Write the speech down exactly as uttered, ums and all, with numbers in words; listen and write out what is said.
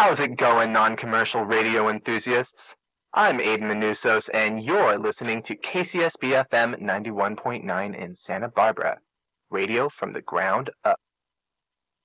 How's it going, non-commercial radio enthusiasts? I'm Aiden Manusos, and you're listening to K C S B F M ninety-one point nine in Santa Barbara, radio from the ground up.